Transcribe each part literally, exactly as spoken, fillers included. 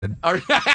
Or-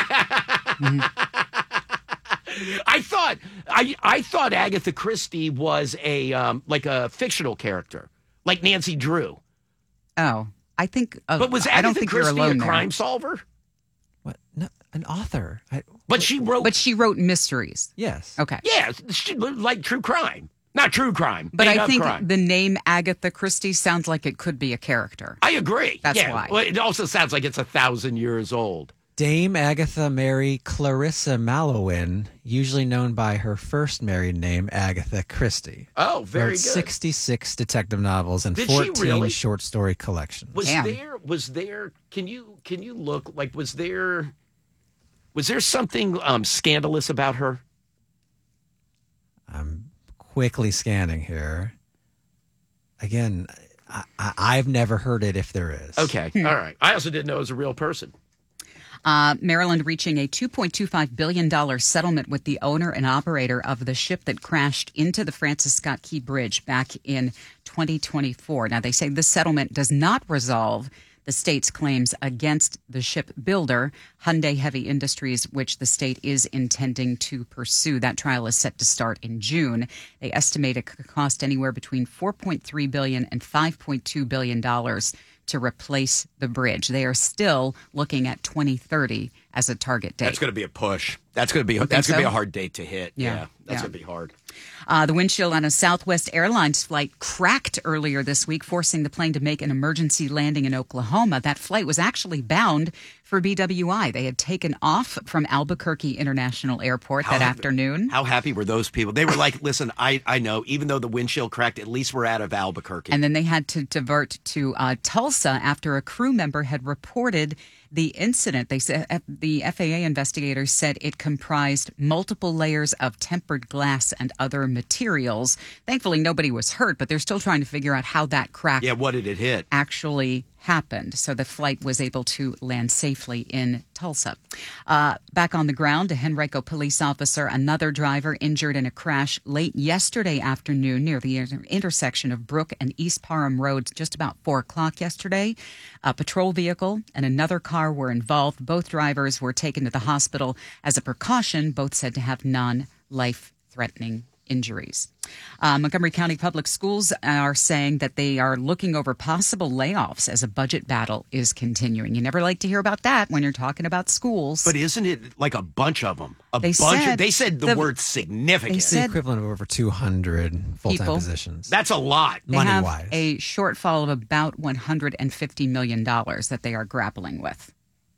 I thought I I thought Agatha Christie was a um, like a fictional character, like Nancy Drew. Oh, I think. Uh, But was I don't Agatha think you're Christie a alone crime there. solver? What? No, an author. I, But she wrote. But she wrote mysteries. yes. Okay. Yeah, she, like true crime, not true crime. But made I up think crime. the name Agatha Christie sounds like it could be a character. I agree. That's yeah. why. Well, it also sounds like it's a thousand years old. Dame Agatha Mary Clarissa Mallowin, usually known by her first married name, Agatha Christie. Oh, very wrote good. sixty-six detective novels and Did she fourteen really? short story collections. Was Damn. there? Was there? Can you can you look like? Was there? Was there something um, scandalous about her? I'm quickly scanning here. Again, I, I, I've never heard it if there is. Okay, Hmm. all right. I also didn't know it was a real person. Uh, Maryland reaching a two point two five billion dollars settlement with the owner and operator of the ship that crashed into the Francis Scott Key Bridge back in twenty twenty-four. Now, they say this settlement does not resolve the state's claims against the ship builder, Hyundai Heavy Industries, which the state is intending to pursue. That trial is set to start in June. They estimate it could cost anywhere between four point three billion dollars and five point two billion dollars to replace the bridge. They are still looking at twenty thirty as a target date. That's going to be a push. That's going to be think that's going to be so? a hard date to hit. Yeah, Yeah, that's yeah. going to be hard. Uh, the windshield on a Southwest Airlines flight cracked earlier this week, forcing the plane to make an emergency landing in Oklahoma. That flight was actually bound for B W I. They had taken off from Albuquerque International Airport that How- afternoon. How happy were those people? They were like, "Listen, I I know. Even though the windshield cracked, at least we're out of Albuquerque." And then they had to divert to uh, Tulsa after a crew member had reported the incident. They said uh, the F A A investigators said it comprised multiple layers of tempered glass and other materials. Thankfully, nobody was hurt, but they're still trying to figure out how that crack yeah, what did it hit? actually happened. So the flight was able to land safely in Tulsa. Uh, back on the ground, a Henrico police officer, another driver injured in a crash late yesterday afternoon near the inter- intersection of Brook and East Parham Roads, just about four o'clock yesterday. A patrol vehicle and another car were involved. Both drivers were taken to the hospital as a precaution, both said to have non-life-threatening injuries. Uh, Montgomery County Public Schools are saying that they are looking over possible layoffs as a budget battle is continuing. You never like to hear about that when you're talking about schools. But isn't it like a bunch of them? A They bunch. said of, they said the, the- word significant. they It's the said- equivalent of over two hundred full-time People. positions. That's a lot. they have money-wise. a shortfall of about one hundred fifty million dollars that they are grappling with.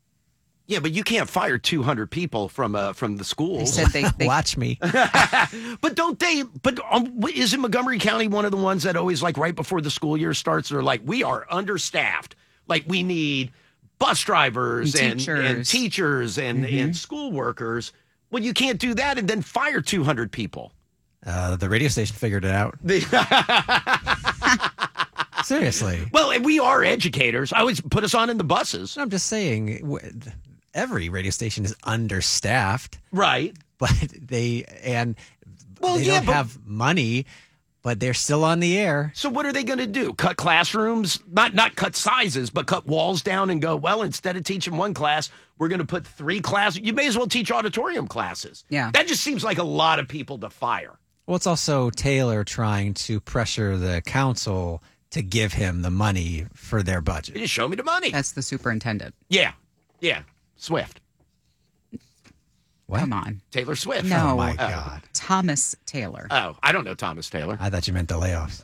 Yeah, but you can't fire two hundred people from uh, from the They schools. said they, they Watch me. But don't they? But um, isn't Montgomery County one of the ones that always like right before the school year starts? They're like, we are understaffed. Like we need bus drivers And and teachers. and teachers and, and school workers. Well, you can't do that and then fire two hundred people. Uh, the radio station figured it out. Seriously. Well, and we are educators. I always put us on in the buses. I'm just saying, w- every radio station is understaffed, Right. but they and Well, they yeah, don't but- have money, but they're still on the air. So what are they going to do? Cut classrooms? Not not cut sizes, but cut walls down and go, well, instead of teaching one class, we're going to put three classes. You may as well teach auditorium classes. Yeah. That just seems like a lot of people to fire. Well, it's also Taylor trying to pressure the council to give him the money for their You budget. just show me the money. that's the superintendent. Yeah. Yeah. Swift. What? Come on. Taylor Swift. No. Oh my Oh. God! Thomas Taylor. Oh, I don't know Thomas Taylor. I thought you meant the layoffs.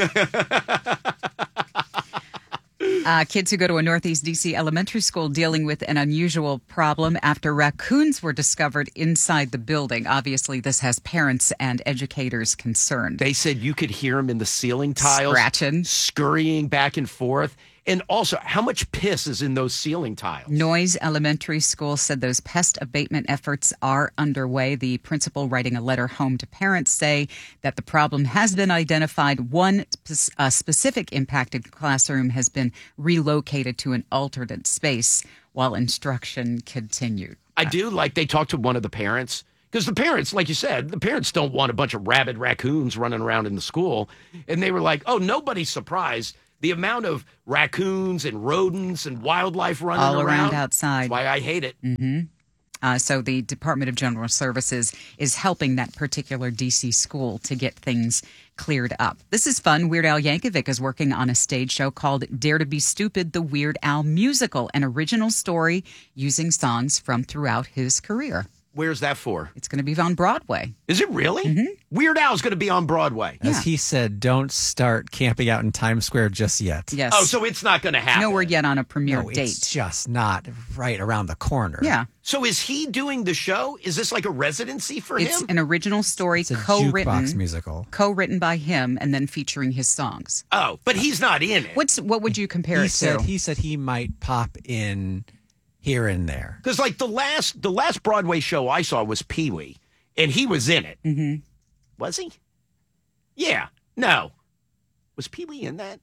Uh, kids who go to a Northeast D C elementary school dealing with an unusual problem after raccoons were discovered inside the building. Obviously, this has parents and educators concerned. They said you could hear them in the ceiling tiles. Scratching. Scurrying back and forth. And also, how much piss is in those ceiling tiles? Noise Elementary School said those pest abatement efforts are underway. The principal writing a letter home to parents say that the problem has been identified. One spe- uh, specific impacted classroom has been relocated to an alternate space while instruction continued. I do like they talked to one of the parents because the parents, like you said, the parents don't want a bunch of rabid raccoons running around in the school. And they were like, oh, nobody's surprised. the amount of raccoons and rodents and wildlife running All around around outside. That's why I hate it. Mm-hmm. Uh, so the Department of General Services is helping that particular D C school to get things cleared up. This is fun. Weird Al Yankovic is working on a stage show called Dare to Be Stupid, the Weird Al Musical, an original story using songs from throughout his career. Where's that for? It's going to be on Broadway. Is it really? Mm-hmm. Weird Al's going to be on Broadway. As Yeah. he said, don't start camping out in Times Square just yet. Yes. Oh, so it's not going to happen. No word yet on a premiere No, date. it's just not right around the corner. Yeah. So is he doing the show? Is this like a residency for It's him? an original story It's a co-written jukebox musical. co-written by him and then featuring his songs. Oh, but he's not in it. What's what would you compare He it said to? he said he might pop in here and there. Because like the last the last Broadway show I saw was Pee Wee, and he was in it. Mm-hmm. Was he? Yeah. No. Was Pee Wee in that?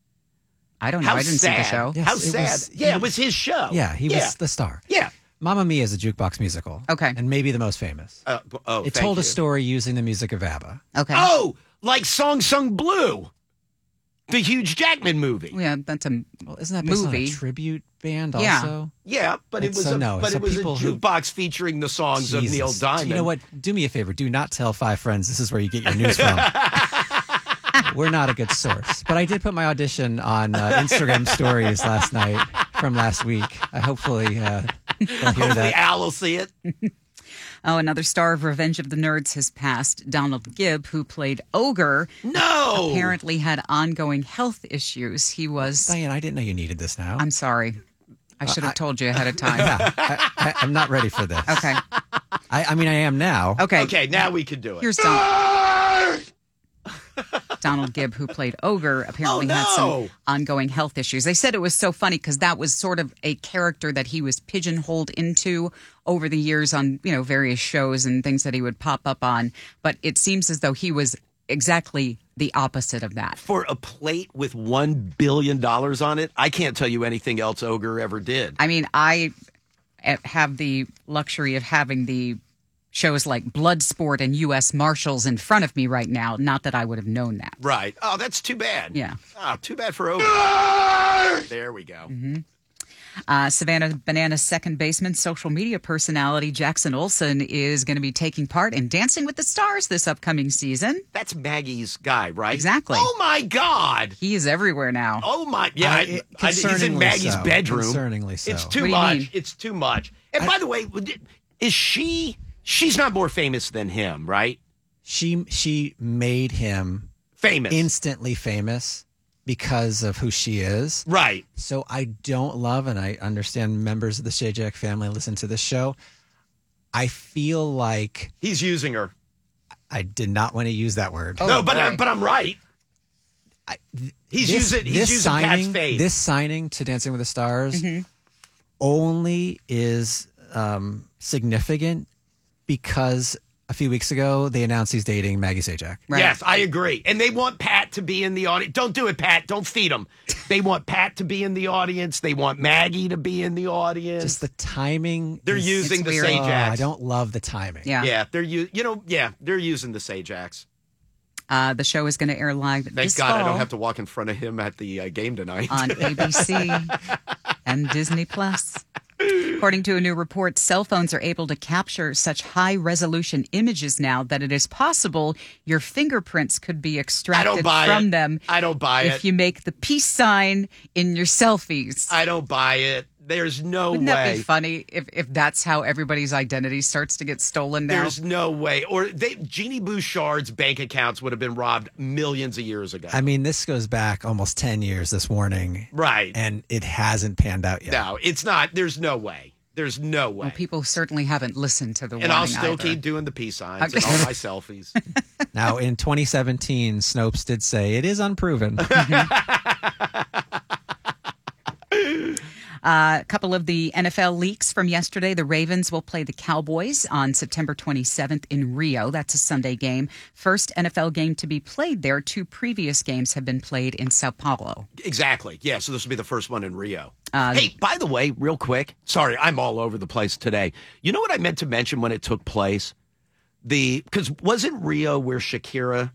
I don't know. How I didn't sad. see the show. Yes, How it sad. was- yeah, it was his show. Yeah, he yeah. was the star. Yeah. Mamma Mia is a jukebox musical. Okay. And maybe the most famous. Uh, oh, It thank told you. a story using the music of ABBA. Okay. Oh, like Song Sung Blue, the Hugh Jackman movie. Yeah, that's a Well, isn't that based movie. on a tribute band Yeah. also? Yeah, but it It's was so a no, but so it was a people who- jukebox featuring the songs of Jesus. Neil Diamond. You know what? Do me a favor. Do not tell five friends this is where you get your news from. We're not a good source. But I did put my audition on uh, Instagram stories last night from last week. I hopefully uh, they'll hear Hopefully that. Al will see it. Oh, another star of Revenge of the Nerds has passed. Donald Gibb, who played Ogre, No. apparently had ongoing health issues. He was. Diane, I didn't know you needed this now. I'm sorry. I should have told you ahead of time. yeah, I, I, I'm not ready for this. Okay. I, I mean, I am now. Okay. Okay, now we can do it. Here's Don- Donald Gibb, who played Ogre, apparently Oh, had no. some ongoing health issues. They said it was so funny because that was sort of a character that he was pigeonholed into over the years on, you know, various shows and things that he would pop up on. But it seems as though he was exactly the opposite of that. For a plate with one billion dollars on it, I can't tell you anything else Ogre ever did. I mean, I eh, have the luxury of having the shows like Bloodsport and U S Marshals in front of me right now. Not that I would have known that. Right. Oh, that's too bad. Yeah. Oh, too bad for Ogre. There we go. Uh, Savannah Bananas second baseman, social media personality Jackson Olsen is going to be taking part in Dancing with the Stars this upcoming season. That's Maggie's guy, right? Exactly. Oh, my God. He is everywhere now. Oh, my. Yeah, I- I, it- I, he's in concerningly Maggie's so. bedroom. Concerningly so. It's too What do you much. mean? It's too much. And by the way, is she... She's not more famous than him, right? She she made him Famous. instantly famous because of who she is. right. So I don't love, and I understand members of the Shay Jack family listen to this show. I feel like He's using her. I did not want to use that word. Oh, no, but, boy. I, but I'm right. I, th- He's this, using, he's this using Pat's signing, face. This signing to Dancing with the Stars Mm-hmm. only is um, significant because a few weeks ago they announced he's dating Maggie Sajak. Right. Yes, I agree. And they want Pat to be in the audience. Don't do it, Pat. Don't feed him. They want Pat to be in the audience. They want Maggie to be in the audience. Just the timing. They're is- using It's the weird. Oh, Sajaks. I don't love the timing. Yeah. Yeah, they're u- you know, yeah, they're using the Sajaks. Uh, the show is going to air live Thank this God I fall don't have to walk in front of him at the uh, game tonight. on A B C and Disney Plus. According to a new report, cell phones are able to capture such high-resolution images now that it is possible your fingerprints could be I extracted don't buy from it. them I don't buy if it. you make the peace sign in your selfies. I don't buy it. There's no Wouldn't that way. be funny if, if that's how everybody's identity starts to get stolen now? There's no way. Or they, Jeannie Bouchard's bank accounts would have been robbed millions of years ago. I mean, this goes back almost ten years this morning, right. and it hasn't panned out yet. No, it's not. There's no way. There's no way. Well, people certainly haven't listened to the and warning I'll still either. keep doing the peace signs Okay. and all my selfies. Now, in twenty seventeen, Snopes did say it is unproven. Uh, a couple of the N F L leaks from yesterday. The Ravens will play the Cowboys on September twenty-seventh in Rio. That's a Sunday game. First N F L game to be played there. Two previous games have been played in Sao Paulo. Exactly. Yeah, so this will be the first one in Rio. Uh, hey, by the way, real quick. Sorry, I'm all over the place today. You know what I meant to mention when it took place? The because wasn't Rio where Shakira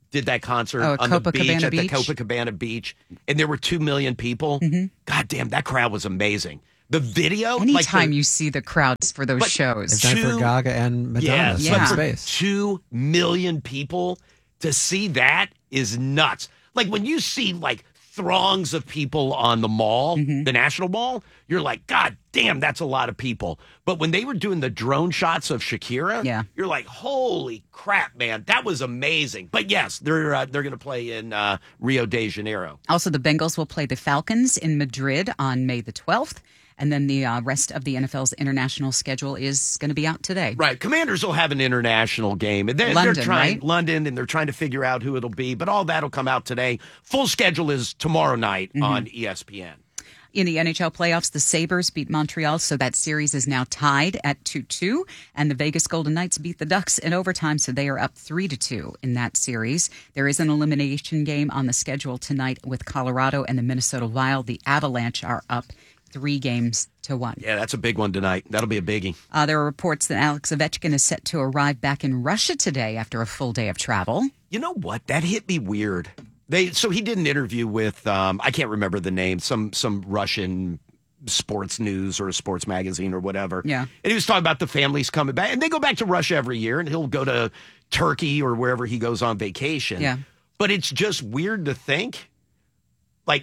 did that concert Oh, on the Copacabana beach at the Beach? Copacabana Beach, and there were two million people. Mm-hmm. God damn, that crowd was amazing. The video, like Anytime the, you see the crowds for those But- shows. Jennifer Two- Gaga and Madonna. yeah, same Yeah. but for space. two million people to see that is nuts. Like when you see like throngs of people on the mall, Mm-hmm. the National Mall, you're like, God damn, that's a lot of people. But when they were doing the drone shots of Shakira, Yeah. you're like, holy crap, man, that was amazing. But yes, they're uh, they're going to play in uh, Rio de Janeiro. Also, the Bengals will play the Falcons in Madrid on May the twelfth. And then the uh, rest of the N F L's international schedule is going to be out today. Right. Commanders will have an international game. And they're, London, they're trying right? London, and they're trying to figure out who it'll be. But all that'll come out today. Full schedule is tomorrow night Mm-hmm. on E S P N. In the N H L playoffs, the Sabres beat Montreal, so that series is now tied at two two. And the Vegas Golden Knights beat the Ducks in overtime, so they are up three to two in that series. There is an elimination game on the schedule tonight with Colorado and the Minnesota Wild. The Avalanche are up three games to one. Yeah, that's a big one tonight. That'll be a biggie. Uh, there are reports that Alex Ovechkin is set to arrive back in Russia today after a full day of travel. You know what? That hit me weird. They so he did an interview with um, I can't remember the name, some some Russian sports news or a sports magazine or whatever. Yeah. And he was talking about the families coming back. And they go back to Russia every year, and he'll go to Turkey or wherever he goes on vacation. Yeah. But it's just weird to think, like,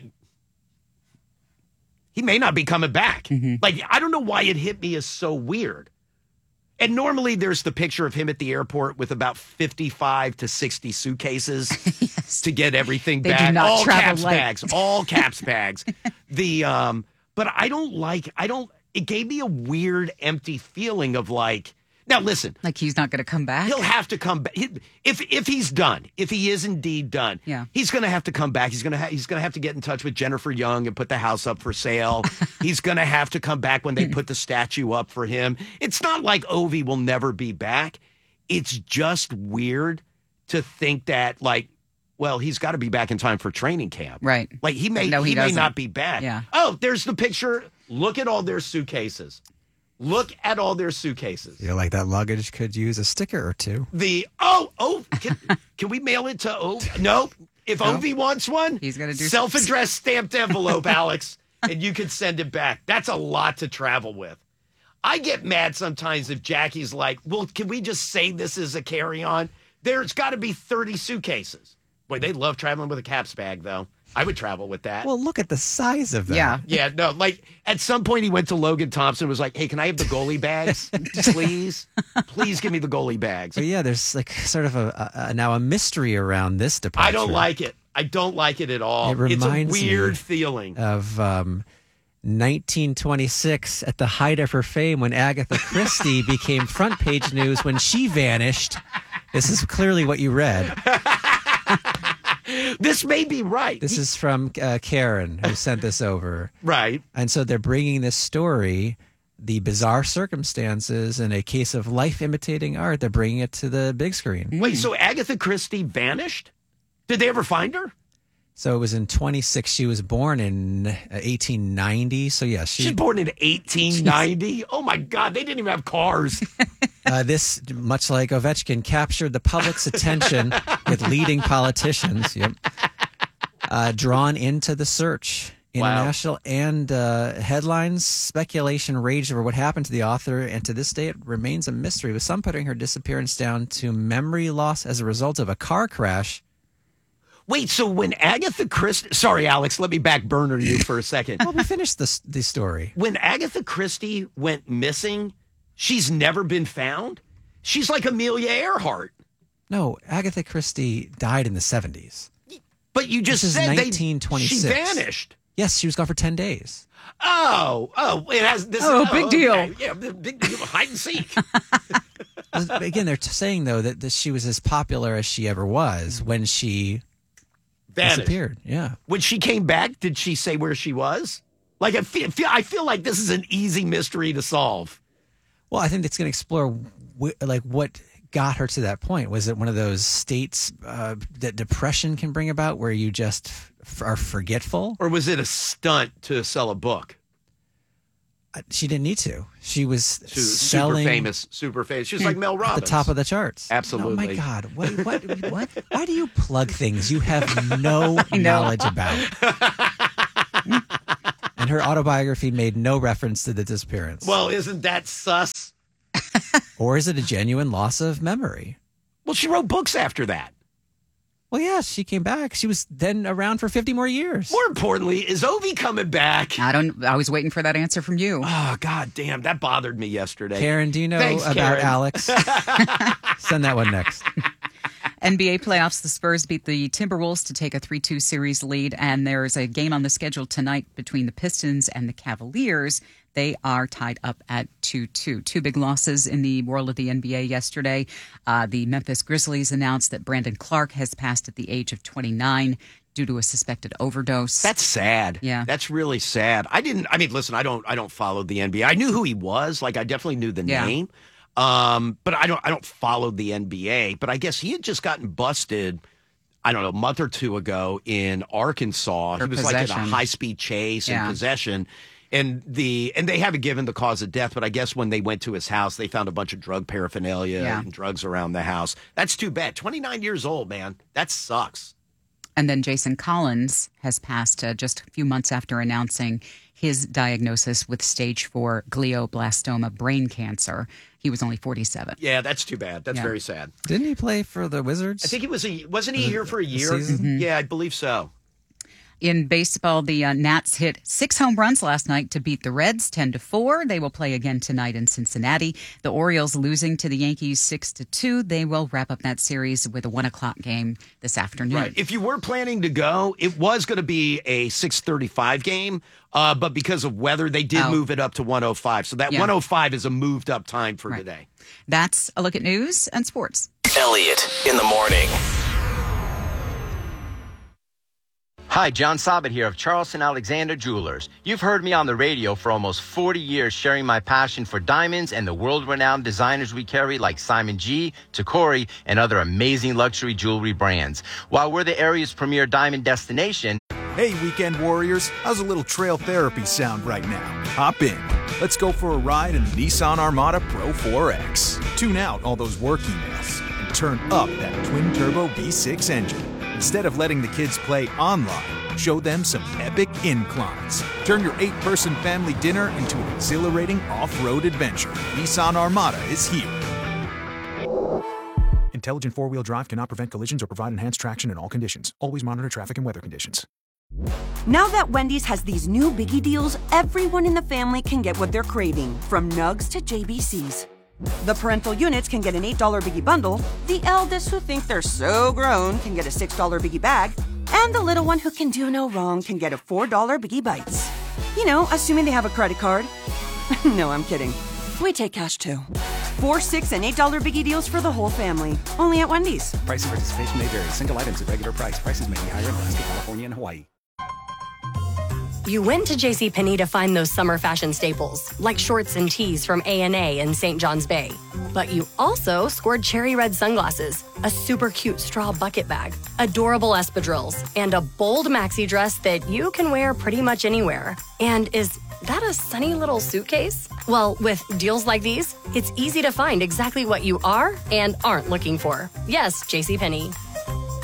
he may not be coming back. Mm-hmm. Like, I don't know why it hit me as so weird. And normally there's the picture of him at the airport with about fifty-five to sixty suitcases to get everything They do back. not all travel caps light. bags, all caps bags. The um but I don't like I don't it gave me a weird empty feeling of like, now listen, Like he's not going to come back? he'll have to come back. If if he's done, if he is indeed done, Yeah. he's going to have to come back. He's going to ha- he's going to have to get in touch with Jennifer Young and put the house up for sale. He's going to have to come back when they put the statue up for him. It's not like Ovi will never be back. It's just weird to think that, like, well, he's got to be back in time for training camp. Right. Like he may No, he he, may doesn't. not be back. Yeah. Oh, there's the picture. Look at all their suitcases. Look at all their suitcases. You know, like that luggage could use a sticker or two. The oh oh can, can we mail it to O? No, if No. Ovi wants one, He's gonna do- self-addressed stamped envelope, Alex, and you can send it back. That's a lot to travel with. I get mad sometimes if Jackie's like, "Well, can we just say this is a carry-on?" There's got to be thirty suitcases. Boy, they love traveling with a caps bag, though. I would travel with that. Well, look at the size of that. Yeah. Yeah, no, like at some point he went to Logan Thompson and was like, hey, can I have the goalie bags, please? Please give me the goalie bags. But yeah, there's like sort of a, a, a now a mystery around this departure. I don't like it. I don't like it at all. It It's a reminds weird me feeling. of um, nineteen twenty-six at the height of her fame when Agatha Christie became front page news when she vanished. This is clearly what you read. This may be right. This is from uh, Karen, who sent this over. right. And so they're bringing this story, the bizarre circumstances and a case of life imitating art. They're bringing it to the big screen. Wait, so Agatha Christie vanished? Did they ever find her? So it was in twenty-six. She was born in uh, eighteen ninety. So yeah, she, She's born in eighteen ninety. Oh my God, they didn't even have cars. uh, this, much like Ovechkin, captured the public's attention with leading politicians. Yep. Uh, drawn into the search. Wow. International and uh, headlines, speculation raged over what happened to the author, and to this day it remains a mystery, with some putting her disappearance down to memory loss as a result of a car crash. Wait, so when Agatha Christie, sorry, Alex, let me back burner you for a second. Well, we finished the, the story. When Agatha Christie went missing, she's never been found? She's like Amelia Earhart. No, Agatha Christie died in the seventies. But you just This is said they, nineteen twenty-six. she vanished. Yes, she was gone for ten days. Oh, oh, it has this. Oh, is, big deal. okay. Yeah, big deal. Hide and seek. Again, they're t- saying, though, that, that she was as popular as she ever was when she Vanished. disappeared. Yeah. When she came back, did she say where she was? Like, I feel, feel I feel like this is an easy mystery to solve. Well, I think it's going to explore wh- like what got her to that point. Was it one of those states uh, that depression can bring about, where you just f- are forgetful? Or was it a stunt to sell a book? She didn't need to. She was She was selling super famous, super famous. She was like Mel at Robbins. the top of the charts. Absolutely. Oh my God! What? What? What? Why do you plug things you have no knowledge about? And her autobiography made no reference to the disappearance. Well, isn't that sus? Or is it a genuine loss of memory? Well, she wrote books after that. Well, yeah, she came back. She was then around for fifty more years. More importantly, is Ovi coming back? I don't. I was waiting for that answer from you. Oh, God damn. That bothered me yesterday. Karen, do you know Thanks, about Karen. Alex? Send that one next. N B A playoffs, the Spurs beat the Timberwolves to take a three two series lead, and there's a game on the schedule tonight between the Pistons and the Cavaliers. They are tied up at two two. Two big losses in the world of the N B A yesterday. Uh, the Memphis Grizzlies announced that Brandon Clark has passed at the age of twenty-nine due to a suspected overdose. That's sad. Yeah. That's really sad. I didn't, I mean, listen, I don't, I don't follow the N B A. I knew who he was. Like, I definitely knew the Yeah. name. Um, but I don't, I don't follow the N B A. But I guess he had just gotten busted, I don't know, a month or two ago in Arkansas. For he was like in a possession. high speed chase and Yeah. possession. And the and they haven't given the cause of death, but I guess when they went to his house, they found a bunch of drug paraphernalia Yeah. and drugs around the house. That's too bad. twenty-nine years old, man. That sucks. And then Jason Collins has passed uh, just a few months after announcing his diagnosis with stage four glioblastoma brain cancer. He was only forty-seven. Yeah, that's too bad. That's Yeah. very sad. Didn't he play for the Wizards? I think he was a wasn't he here for a year? season? Yeah, I believe so. In baseball, the uh, Nats hit six home runs last night to beat the Reds ten to four. They will play again tonight in Cincinnati. The Orioles losing to the Yankees six to two. They will wrap up that series with a one o'clock game this afternoon. Right. If you were planning to go, it was going to be a six thirty-five game, uh, but because of weather, they did Oh. move it up to one oh five. So that Yeah. one oh five is a moved up time for Right. today. That's a look at news and sports. Elliot in the morning. Hi, John Sabat here of Charleston Alexander Jewelers. You've heard me on the radio for almost forty years sharing my passion for diamonds and the world-renowned designers we carry like Simon G, Tacori, and other amazing luxury jewelry brands. While we're the area's premier diamond destination, Hey, weekend warriors, how's a little trail therapy sound right now? Hop in. Let's go for a ride in the Nissan Armada Pro four X. Tune out all those work emails and turn up that twin-turbo V six engine. Instead of letting the kids play online, show them some epic inclines. Turn your eight-person family dinner into an exhilarating off-road adventure. Nissan Armada is here. Intelligent four-wheel drive cannot prevent collisions or provide enhanced traction in all conditions. Always monitor traffic and weather conditions. Now that Wendy's has these new biggie deals, everyone in the family can get what they're craving, from nugs to J B Cs. The parental units can get an eight dollar biggie bundle, the eldest who think they're so grown can get a six dollar biggie bag, and the little one who can do no wrong can get a four dollar biggie bites. You know, assuming they have a credit card. No, I'm kidding. We take cash too. Four, six, and eight dollar biggie deals for the whole family. Only at Wendy's. Price and participation may vary. Single items at regular price. Prices may be higher in Alaska, California, and Hawaii. You went to JCPenney to find those summer fashion staples, like shorts and tees from A and A in Saint John's Bay. But you also scored cherry red sunglasses, a super cute straw bucket bag, adorable espadrilles, and a bold maxi dress that you can wear pretty much anywhere. And is that a sunny little suitcase? Well, with deals like these, it's easy to find exactly what you are and aren't looking for. Yes, JCPenney.